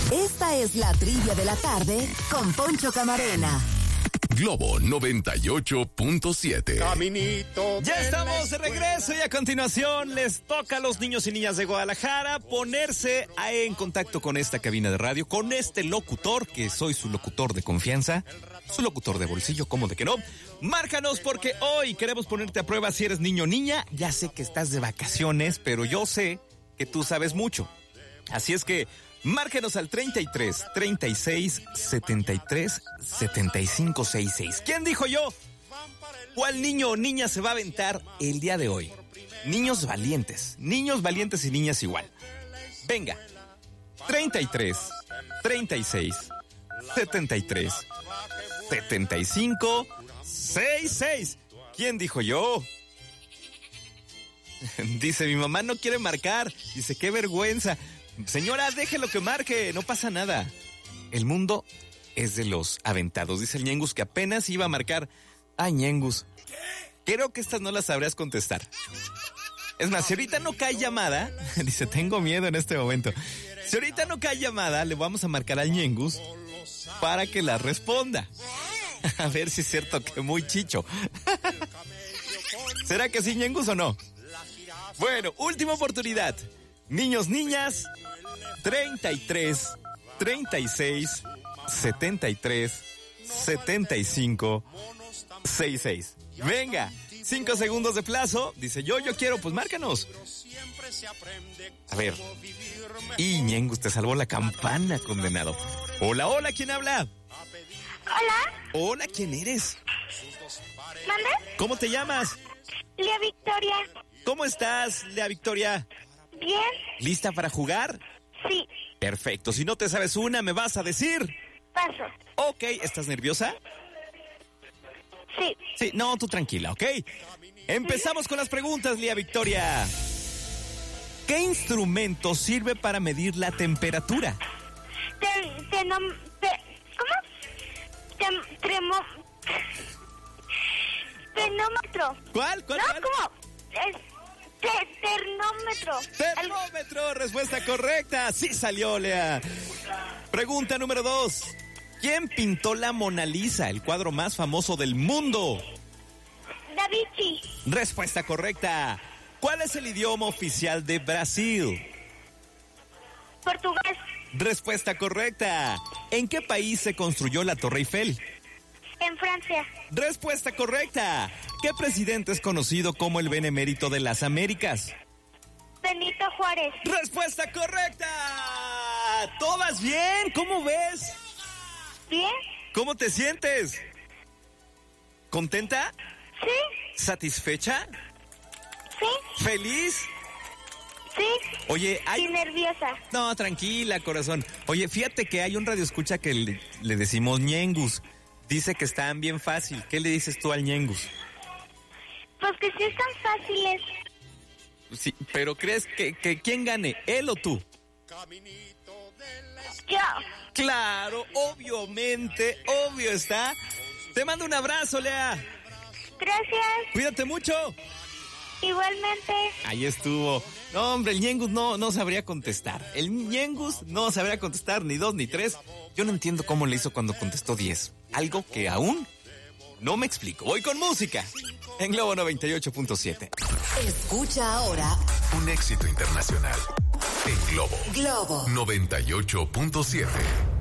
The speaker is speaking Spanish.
Esta es la trivia de la tarde con Poncho Camarena. Globo 98.7. Caminito. Ya estamos de regreso y a continuación les toca a los niños y niñas de Guadalajara ponerse en contacto con esta cabina de radio, con este locutor, que soy su locutor de confianza, su locutor de bolsillo, ¿cómo de que no? Márcanos porque hoy queremos ponerte a prueba si eres niño o niña. Ya sé que estás de vacaciones, pero yo sé que tú sabes mucho. Así es que márquenos al 33 36 73 75 66. ¿Quién dijo yo? ¿Cuál niño o niña se va a aventar el día de hoy? Niños valientes y niñas igual. Venga, 33 36 73 75 66. ¿Quién dijo yo? Dice, mi mamá no quiere marcar. Dice, qué vergüenza. Señora, déjelo que marque, no pasa nada. El mundo es de los aventados. Dice el Ñengus que apenas iba a marcar. Ay, Ñengus, creo que estas no las sabrías contestar. Es más, si ahorita no cae llamada, dice, tengo miedo en este momento. Si ahorita no cae llamada, le vamos a marcar al Ñengus para que la responda. A ver si es cierto que muy chicho. ¿Será que sí, Ñengus, o no? Bueno, última oportunidad. Niños, niñas, 33 36 73 75 66. Venga, 5 segundos de plazo. Dice, yo quiero, pues márcanos. A ver. Y Ñengus, te salvó la campana, condenado. Hola, hola, ¿quién habla? Hola. Hola, ¿quién eres? ¿Mande? ¿Cómo te llamas? Lea Victoria. ¿Cómo estás, Lea Victoria? Bien. ¿Lista para jugar? Sí. Perfecto, si no te sabes una, me vas a decir. Paso. Ok, ¿estás nerviosa? Sí. Sí, no, tú tranquila, ¿ok? Empezamos con las preguntas, Lía Victoria. ¿Qué instrumento sirve para medir la temperatura? Termómetro. ¿Cuál? No, ¿cómo? Termómetro. Termómetro, respuesta correcta. Sí salió, Lea. Pregunta número 2. ¿Quién pintó la Mona Lisa, el cuadro más famoso del mundo? Da Vinci. Respuesta correcta. ¿Cuál es el idioma oficial de Brasil? Portugués. Respuesta correcta. ¿En qué país se construyó la Torre Eiffel? En Francia. Respuesta correcta. ¿Qué presidente es conocido como el Benemérito de las Américas? Benito Juárez. Respuesta correcta. ¿Todas bien? ¿Cómo ves? Bien. ¿Cómo te sientes? ¿Contenta? Sí. ¿Satisfecha? Sí. ¿Feliz? Sí. Oye, Y nerviosa. No, tranquila, corazón. Oye, fíjate que hay un radioescucha que le decimos Ñengus. Dice que están bien fácil. ¿Qué le dices tú al Ñengus? Pues que sí están fáciles. Sí, pero ¿crees que quién gane, él o tú? Yo. Claro, obviamente, obvio está. Te mando un abrazo, Lea. Gracias. Cuídate mucho. Igualmente. Ahí estuvo. No, hombre, el Ñengus no sabría contestar. El Ñengus no sabría contestar ni 2 ni 3. Yo no entiendo cómo le hizo cuando contestó 10. Algo que aún no me explico. Voy con música en Globo 98.7. Escucha ahora Un éxito internacional en Globo 98.7.